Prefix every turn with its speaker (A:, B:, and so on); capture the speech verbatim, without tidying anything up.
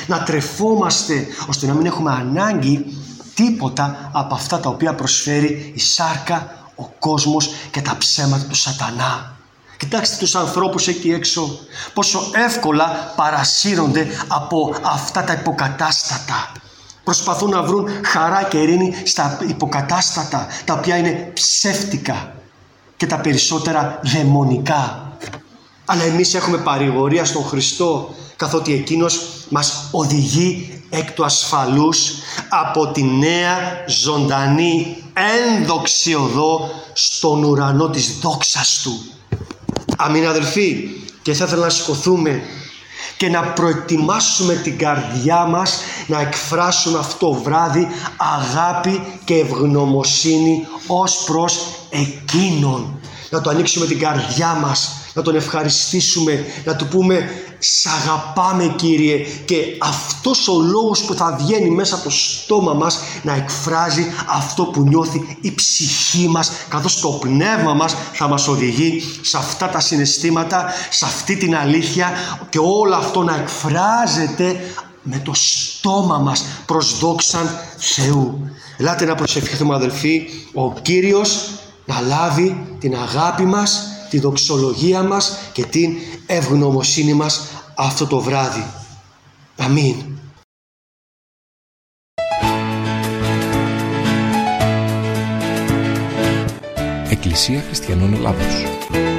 A: να τρεφόμαστε ώστε να μην έχουμε ανάγκη τίποτα από αυτά τα οποία προσφέρει η σάρκα, ο κόσμος και τα ψέματα του σατανά. Κοιτάξτε τους ανθρώπους εκεί έξω, πόσο εύκολα παρασύρονται από αυτά τα υποκατάστατα. Προσπαθούν να βρουν χαρά και ειρήνη στα υποκατάστατα, τα οποία είναι ψεύτικα και τα περισσότερα δαιμονικά. Αλλά εμείς έχουμε παρηγορία στον Χριστό, καθότι Εκείνος μας οδηγεί εκ του ασφαλούς από τη νέα ζωντανή ένδοξη οδό στον ουρανό της δόξας Του. Αμήν αδελφοί, και θα ήθελα να σηκωθούμε και να προετοιμάσουμε την καρδιά μας να εκφράσουμε αυτό το βράδυ αγάπη και ευγνωμοσύνη ως προς Εκείνον. Να το ανοίξουμε την καρδιά μας, να Τον ευχαριστήσουμε, να Του πούμε «Σ' αγαπάμε Κύριε», και αυτός ο λόγος που θα βγαίνει μέσα από το στόμα μας να εκφράζει αυτό που νιώθει η ψυχή μας, καθώς το πνεύμα μας θα μας οδηγεί σε αυτά τα συναισθήματα, σε αυτή την αλήθεια, και όλο αυτό να εκφράζεται με το στόμα μας προς δόξαν Θεού. Ελάτε να προσευχηθούμε αδελφοί, ο Κύριος να λάβει την αγάπη μας, τη δοξολογία μας και την ευγνωμοσύνη μας αυτό το βράδυ. Αμήν.
B: Εκκλησία Χριστιανών Ελλάδος.